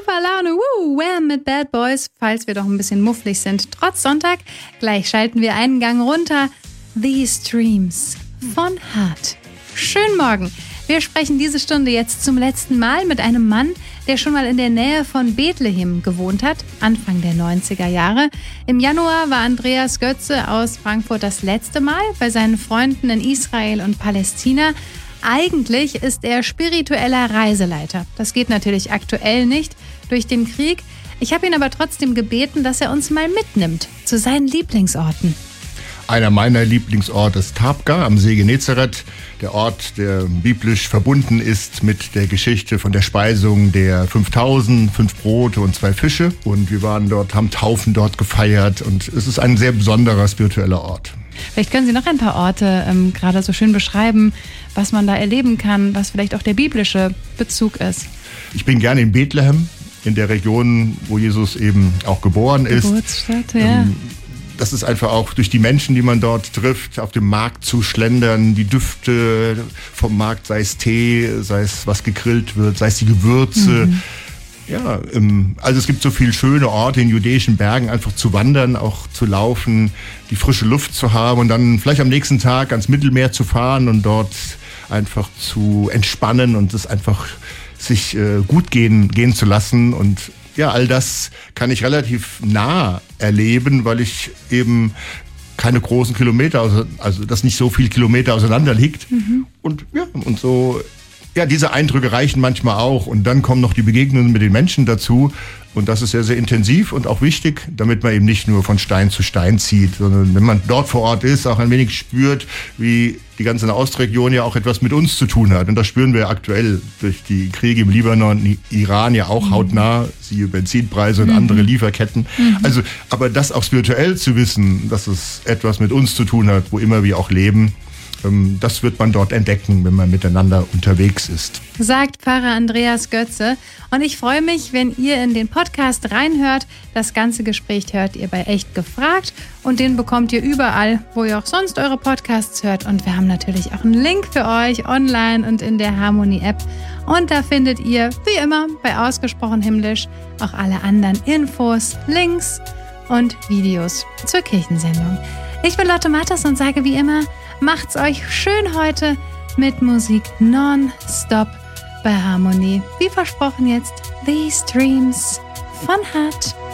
super Laune. Wham mit Bad Boys, falls wir doch ein bisschen mufflig sind. Trotz Sonntag, gleich schalten wir einen Gang runter. These Dreams von Heart. Schönen Morgen. Wir sprechen diese Stunde jetzt zum letzten Mal mit einem Mann, der schon mal in der Nähe von Bethlehem gewohnt hat, Anfang der 90er Jahre. Im Januar war Andreas Götze aus Frankfurt das letzte Mal bei seinen Freunden in Israel und Palästina. Eigentlich ist er spiritueller Reiseleiter. Das geht natürlich aktuell nicht durch den Krieg. Ich habe ihn aber trotzdem gebeten, dass er uns mal mitnimmt zu seinen Lieblingsorten. Einer meiner Lieblingsorte ist Tabgha am See Genezareth, der Ort, der biblisch verbunden ist mit der Geschichte von der Speisung der 5000, 5 Brote und 2 Fische. Und wir waren dort, haben Taufen dort gefeiert und es ist ein sehr besonderer spiritueller Ort. Vielleicht können Sie noch ein paar Orte gerade so schön beschreiben, was man da erleben kann, was vielleicht auch der biblische Bezug ist. Ich bin gerne in Bethlehem, in der Region, wo Jesus eben auch geboren ist. Geburtsstadt, ja. Das ist einfach auch durch die Menschen, die man dort trifft, auf dem Markt zu schlendern, die Düfte vom Markt, sei es Tee, sei es was gegrillt wird, sei es die Gewürze. Ja, also es gibt so viele schöne Orte in judäischen Bergen, einfach zu wandern, auch zu laufen, die frische Luft zu haben und dann vielleicht am nächsten Tag ans Mittelmeer zu fahren und dort einfach zu entspannen und es einfach sich gut gehen zu lassen. Und ja, all das kann ich relativ nah erleben, weil ich eben keine großen Kilometer, also dass nicht so viele Kilometer auseinander liegt. Und ja, und so, ja, diese Eindrücke reichen manchmal auch. Und dann kommen noch die Begegnungen mit den Menschen dazu. Und das ist sehr, sehr intensiv und auch wichtig, damit man eben nicht nur von Stein zu Stein zieht, sondern wenn man dort vor Ort ist, auch ein wenig spürt, wie die ganze Ostregion ja auch etwas mit uns zu tun hat. Und das spüren wir aktuell durch die Kriege im Libanon, Iran ja auch hautnah, siehe Benzinpreise und andere Lieferketten. Also, aber das auch spirituell zu wissen, dass es etwas mit uns zu tun hat, wo immer wir auch leben, das wird man dort entdecken, wenn man miteinander unterwegs ist. Sagt Pfarrer Andreas Götze. Und ich freue mich, wenn ihr in den Podcast reinhört. Das ganze Gespräch hört ihr bei Echt gefragt. Und den bekommt ihr überall, wo ihr auch sonst eure Podcasts hört. Und wir haben natürlich auch einen Link für euch online und in der Harmony-App. Und da findet ihr, wie immer, bei Ausgesprochen Himmlisch auch alle anderen Infos, Links und Videos zur Kirchensendung. Ich bin Lotte Mattes und sage wie immer, macht's euch schön heute mit Musik non-stop bei Harmony. Wie versprochen jetzt, These Dreams von Heart.